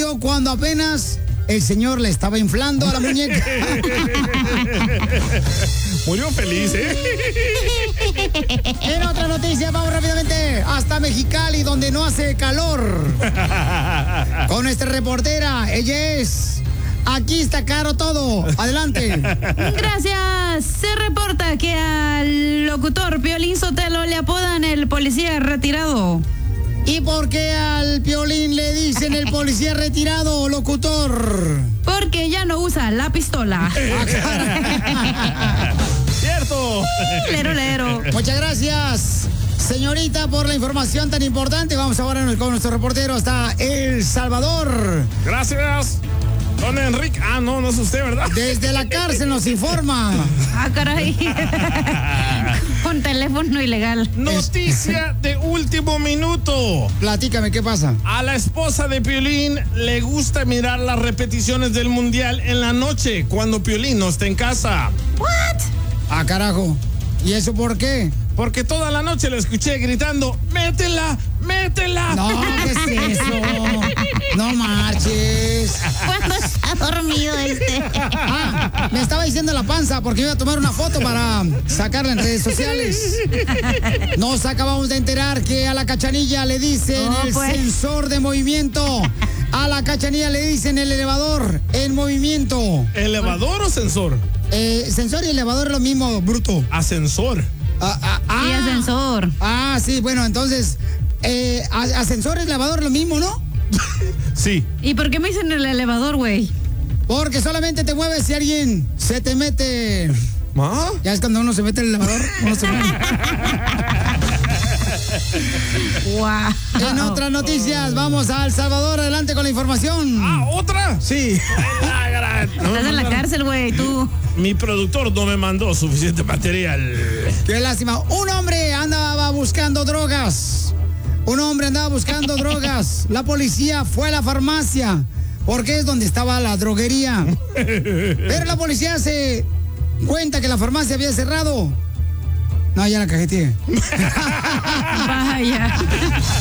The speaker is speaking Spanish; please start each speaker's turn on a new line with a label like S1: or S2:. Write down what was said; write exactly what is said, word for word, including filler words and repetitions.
S1: murió cuando apenas el señor le estaba inflando a la muñeca.
S2: Murió feliz, ¿eh?
S1: En otra noticia, vamos rápidamente hasta Mexicali, donde no hace calor. Con nuestra reportera, ella es... Aquí está caro todo. Adelante.
S3: Gracias. Se reporta que al locutor Piolín Sotelo le apodan el policía retirado.
S1: ¿Y por qué al Piolín le dicen el policía retirado, locutor?
S3: Porque ya no usa la pistola.
S2: ¡Cierto!
S3: Lero, lero.
S1: Muchas gracias, señorita, por la información tan importante. Vamos ahora con nuestro reportero hasta El Salvador.
S2: Gracias. Don Enrique. Ah, no, no es usted, ¿verdad?
S1: Desde la cárcel nos informa.
S3: Ah, caray. Con teléfono ilegal.
S2: Noticia de último minuto.
S1: Platícame, ¿qué pasa?
S2: A la esposa de Piolín le gusta mirar las repeticiones del Mundial en la noche, cuando Piolín no está en casa.
S3: What?
S1: Ah, carajo. ¿Y eso por qué?
S2: Porque toda la noche la escuché gritando, ¡métela, métela!
S1: No, ¿qué es eso? No marches.
S3: ¿Cuándo está dormido este?
S1: Ah, me estaba diciendo la panza porque iba a tomar una foto para sacarla en redes sociales. Nos acabamos de enterar que a la Cachanilla le dicen
S3: Oh,
S1: el
S3: pues.
S1: sensor de movimiento. A la Cachanilla le dicen el elevador en movimiento.
S2: ¿Elevador o sensor?
S1: Eh, sensor y elevador es lo mismo, bruto.
S2: Ascensor.
S1: Ah, ah, ah.
S3: Y ascensor.
S1: Ah, sí, bueno, entonces, eh, a- ascensor y elevador es lo mismo, ¿no?
S2: Sí.
S3: ¿Y por qué me dicen el elevador, güey?
S1: Porque solamente te mueves si alguien se te mete.
S2: ¿Ah?
S1: Ya es cuando uno se mete en el elevador, uno se mueve.
S3: Wow.
S1: En otras noticias, vamos a El Salvador, adelante con la información.
S2: Ah, ¿otra?
S1: Sí.
S2: La gran- no me
S3: Estás en la
S2: mandaron-
S3: cárcel, güey, tú.
S2: Mi productor no me mandó suficiente material.
S1: Qué lástima. Un hombre andaba buscando drogas. Un hombre andaba buscando drogas. La policía fue a la farmacia porque es donde estaba la droguería. Pero la policía se cuenta que la farmacia había cerrado. No, ya la cajeteé.
S3: Vaya.